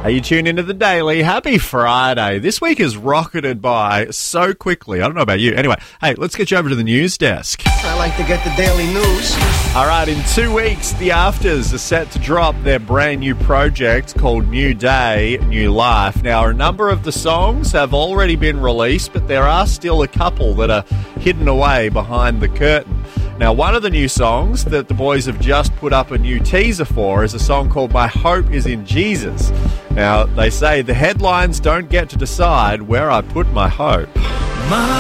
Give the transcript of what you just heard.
Are you tuned into the Daily? Happy Friday. This week has rocketed by so quickly. I don't know about you. Anyway, hey, let's get you over to the news desk. I like to get the daily news. All right, in 2 weeks, the Afters are set to drop their brand new project called New Day, New Life. Now, a number of the songs have already been released, but there are still a couple that are hidden away behind the curtain. Now, one of the new songs that the boys have just put up a new teaser for is a song called My Hope Is in Jesus. Now, they say the headlines don't get to decide where I put my hope.